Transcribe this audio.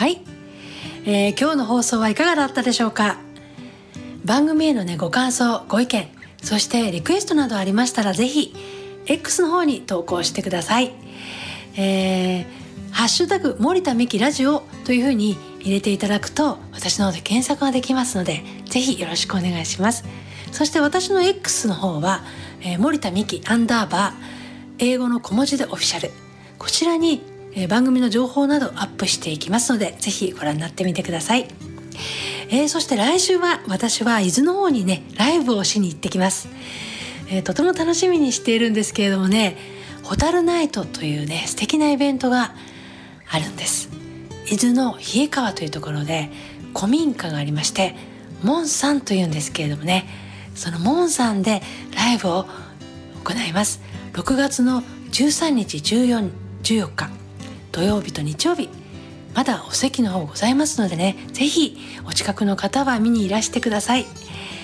はい、今日の放送はいかがだったでしょうか。番組へのね、ご感想、ご意見、そしてリクエストなどありましたらぜひ X の方に投稿してください。ハッシュタグ森田美希ラジオというふうに入れていただくと私の方で検索ができますので、ぜひよろしくお願いします。そして私の X の方は、森田美希_英語の小文字でオフィシャル、こちらに、番組の情報などアップしていきますので、ぜひご覧になってみてください。そして来週は私は伊豆の方にね、ライブをしに行ってきます。とても楽しみにしているんですけれどもね、ホタルナイトというね、素敵なイベントがあるんです。伊豆の冷え川というところで古民家がありまして、モンさんというんですけれどもね、そのモンさんでライブを行います。6月の13日、14、14日土曜日と日曜日、まだお席の方ございますのでね、ぜひお近くの方は見にいらしてください。